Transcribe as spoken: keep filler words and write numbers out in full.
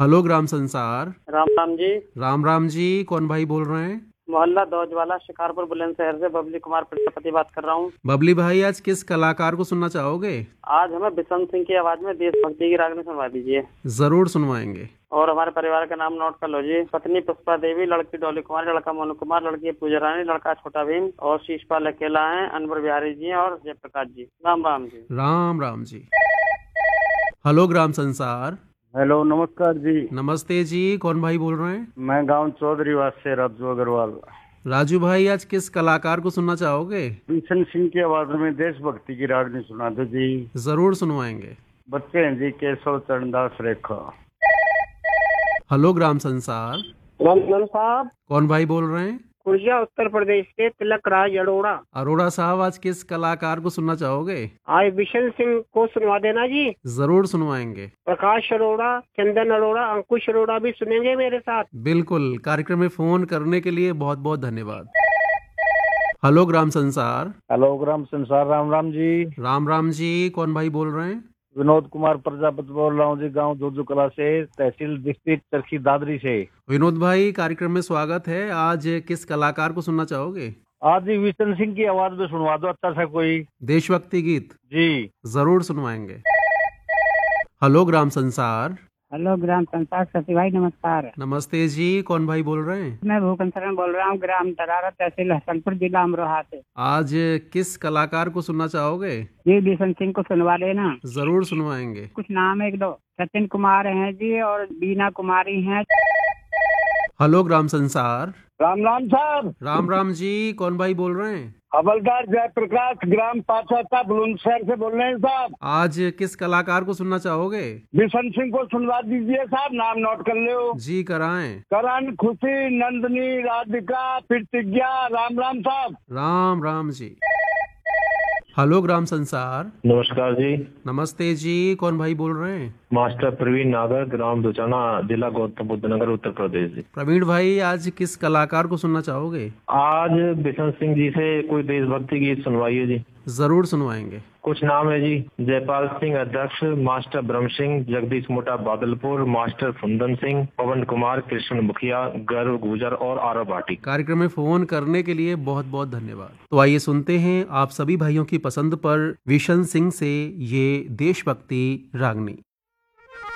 Hello ग्राम संसार। राम राम जी। राम राम जी, कौन भाई बोल रहे हैं? मोहल्ला दौजवाला शिकारपुर बुलंदशहर से बबली कुमार प्रजापति बात कर रहा हूँ। बबली भाई, आज किस कलाकार को सुनना चाहोगे? आज हमें बिशन सिंह की आवाज में देशभक्ति की रागनी सुनवा दीजिए। जरूर सुनवाएंगे। और हमारे परिवार का नाम नोट कर लो जी। पत्नी पुष्पा देवी, लड़की डॉली कुमार, लड़का मोनू कुमार, लड़की पूजा रानी, लड़का छोटा भीम और शीशपाल अकेला है, अनवर बिहारी जी और जयप्रकाश जी। राम राम जी। राम राम जी। हेलो ग्राम संसार। हेलो, नमस्कार जी। नमस्ते जी, कौन भाई बोल रहे हैं? मैं गांव चौधरीवास से राजू अग्रवाल। राजू भाई, आज किस कलाकार को सुनना चाहोगे? बिशन सिंह की आवाज में देशभक्ति की रागनी सुना दो जी। जरूर सुनवाएंगे। बच्चे हैं जी केशव चरणदास रेखा। हेलो ग्राम संसार। राम राम साहब। कौन भाई बोल रहे हैं? खुर्जिया उत्तर प्रदेश से तिलक राज अरोड़ा। अरोड़ा साहब, आज किस कलाकार को सुनना चाहोगे? आज बिशन सिंह को सुनवा देना जी। जरूर सुनवाएंगे। प्रकाश अरोड़ा, चंदन अरोड़ा, अंकुश अरोड़ा भी सुनेंगे मेरे साथ। बिल्कुल। कार्यक्रम में फोन करने के लिए बहुत बहुत धन्यवाद। हेलो ग्राम संसार। हेलो ग्राम संसार, राम राम जी। राम राम जी, कौन भाई बोल रहे हैं? विनोद कुमार प्रजापति बोल रहा हूँ जी, गांव जोजू कला से, तहसील डिस्ट्रिक्ट चरखी दादरी से। विनोद भाई, कार्यक्रम में स्वागत है। आज किस कलाकार को सुनना चाहोगे? आज ही बिशन सिंह की आवाज में सुनवा दो अच्छा सा कोई देशभक्ति गीत। जी। जरूर सुनवाएंगे। हेलो ग्राम संसार। हेलो ग्राम संसार सती भाई, नमस्कार। नमस्ते जी, कौन भाई बोल रहे हैं? मैं भूपेंद्र शरण बोल रहा हूँ, ग्राम दरारा, तहसील हसनपुर, जिला अमरोहा से। आज किस कलाकार को सुनना चाहोगे? जी, बिशन सिंह को सुनवा लेना। जरूर सुनवाएंगे। कुछ नाम है, एक दो सचिन कुमार हैं जी और बीना कुमारी हैं। हेलो ग्राम संसार। राम राम साहब। राम राम जी, कौन भाई बोल रहे हैं? हवलदार जयप्रकाश, ग्राम पाचौता, बुलंदशहर से बोल रहे हैं साहब। आज किस कलाकार को सुनना चाहोगे? बिशन सिंह को सुनवा दीजिए साहब, नाम नोट कर लो। जी, कराएं। करण, खुशी, नंदनी, राधिका, प्रतिज्ञा। राम राम साहब। राम राम जी। हेलो ग्राम संसार। नमस्कार जी। नमस्ते जी, कौन भाई बोल रहे हैं? मास्टर प्रवीण नागर, ग्राम दुचाना, जिला गौतम बुद्ध नगर, उत्तर प्रदेश जी। प्रवीण भाई, आज किस कलाकार को सुनना चाहोगे? आज बिशन सिंह जी से कोई देशभक्ति गीत सुनवाइए जी। जरूर सुनवाएंगे। कुछ नाम है जी। जयपाल सिंह अध्यक्ष, मास्टर ब्रह्म सिंह, जगदीश मोटा बादलपुर, मास्टर फुंदन सिंह, पवन कुमार, कृष्ण मुखिया, गर्व गुजर और आरव भाटी। कार्यक्रम में फोन करने के लिए बहुत बहुत धन्यवाद। तो आइए सुनते हैं आप सभी भाइयों की पसंद पर बिशन सिंह से ये देशभक्ति रागनी।